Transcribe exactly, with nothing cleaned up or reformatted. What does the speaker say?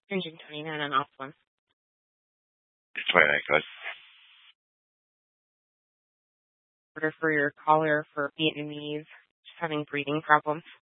Engine twenty-nine on Oswin. twenty-nine, good. Order for your caller for Vietnamese, just having breathing problems.